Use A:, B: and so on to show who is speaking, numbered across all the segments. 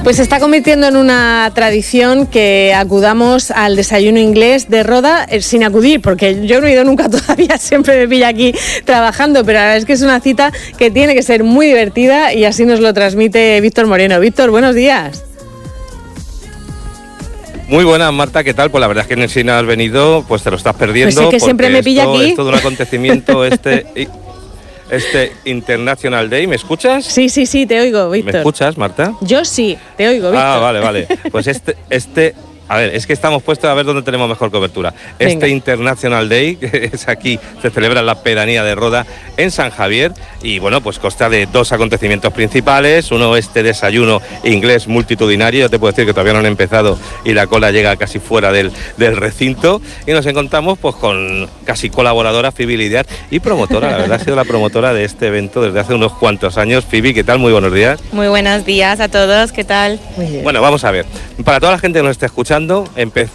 A: Pues se está convirtiendo en una tradición que acudamos al desayuno inglés de Roda sin acudir, porque yo no he ido nunca todavía, siempre me pilla aquí trabajando, pero la verdad es que es una cita que tiene que ser muy divertida y así nos lo transmite Víctor Moreno. Víctor, buenos días.
B: Muy buenas, Marta, ¿qué tal? Pues la verdad es que si no has venido, pues te lo estás perdiendo.
A: Pues sí, que siempre me pilla aquí.
B: Es todo un acontecimiento este International Day. ¿Me escuchas?
A: Sí, te oigo, Víctor.
B: ¿Me escuchas, Marta?
A: Yo sí, te oigo, Víctor.
B: Ah, vale. Pues a ver, es que estamos puestos a ver dónde tenemos mejor cobertura.
A: Venga.
B: Este International Day, que es aquí, se celebra en la pedanía de Roda, en San Javier, y bueno, pues consta de dos acontecimientos principales. Uno, este desayuno inglés multitudinario, yo te puedo decir que todavía no han empezado y la cola llega casi fuera del recinto, y nos encontramos pues con casi colaboradora Phoebe Lidiar y promotora, la verdad ha sido la promotora de este evento desde hace unos cuantos años. Phoebe, ¿qué tal? Muy buenos días.
C: Muy buenos días a todos, ¿qué tal?
A: Muy bien.
B: Bueno, vamos a ver, para toda la gente que nos esté escuchando, empezamos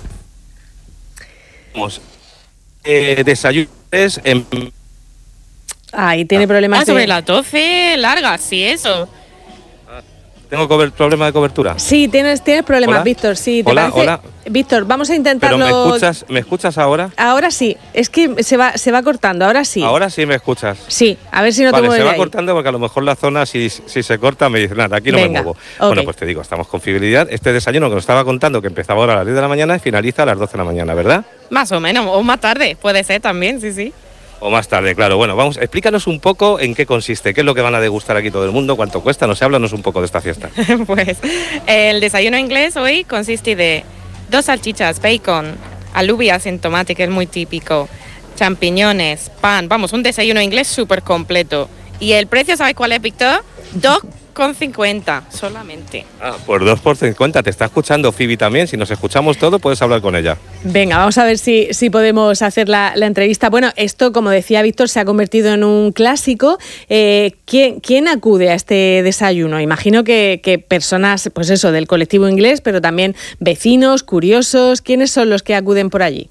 B: desayunos en...
A: Ahí tiene problemas
C: sobre las 12, largas, sí, eso.
B: ¿Tengo problema de cobertura?
A: Sí, tienes problemas,
B: ¿Hola?
A: Víctor, sí. ¿Te
B: Hola,
A: parece?
B: hola.
A: Víctor, vamos a intentarlo.
B: ¿Pero me escuchas ahora?
A: Ahora sí, es que se va cortando, ahora sí.
B: Ahora sí me escuchas.
A: Sí, a ver si no te
B: Vale,
A: mueves
B: se
A: de
B: va
A: ahí.
B: cortando porque a lo mejor la zona, si se corta, me dice nada, aquí no
A: Venga,
B: me muevo.
A: ok.
B: Bueno, pues te digo, estamos con fiabilidad. Este desayuno que nos estaba contando, que empezaba ahora a las 10 de la mañana y finaliza a las 12 de la mañana, ¿verdad?
C: Más o menos, o más tarde, puede ser también, sí.
B: O más tarde, claro. Bueno, explícanos un poco en qué consiste, qué es lo que van a degustar aquí todo el mundo, cuánto cuesta, no sé, háblanos un poco de esta fiesta.
C: Pues el desayuno inglés hoy consiste de 2 salchichas, bacon, alubias en tomate, que es muy típico, champiñones, pan, vamos, un desayuno inglés súper completo. Y el precio, ¿sabes cuál es, Víctor? 2,50 solamente.
B: Ah, por 2 por 50. Te está escuchando Phoebe también. Si nos escuchamos todo, puedes hablar con ella.
A: Venga, vamos a ver si podemos hacer la entrevista. Bueno, esto, como decía Víctor, se ha convertido en un clásico. ¿Quién acude a este desayuno? Imagino que personas, pues eso, del colectivo inglés, pero también vecinos, curiosos. ¿Quiénes son los que acuden por allí?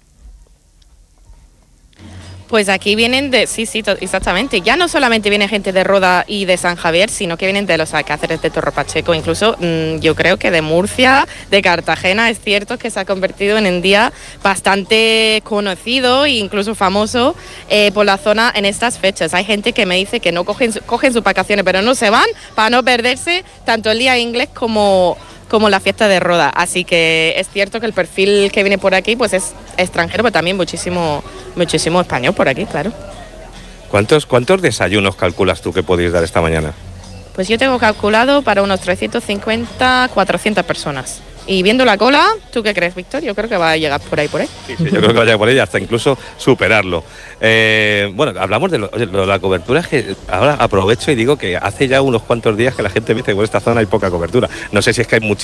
C: Pues aquí vienen exactamente. Ya no solamente viene gente de Roda y de San Javier, sino que vienen de los Alcáceres de Torre Pacheco, incluso yo creo que de Murcia, de Cartagena. Es cierto que se ha convertido en un día bastante conocido e incluso famoso por la zona en estas fechas. Hay gente que me dice que no cogen sus vacaciones, pero no se van para no perderse tanto el día inglés como la fiesta de Roda. Así que es cierto que el perfil que viene por aquí pues es extranjero, pero también muchísimo español por aquí, claro.
B: ¿Cuántos desayunos calculas tú que podéis dar esta mañana?
C: Pues yo tengo calculado para unos 350, 400 personas. Y viendo la cola, ¿tú qué crees, Víctor? Yo creo que va a llegar por ahí.
B: Sí, yo creo que va a llegar por ahí hasta incluso superarlo. Bueno, hablamos de la cobertura, es que ahora aprovecho y digo que hace ya unos cuantos días que la gente me dice que por esta zona hay poca cobertura. No sé si es que hay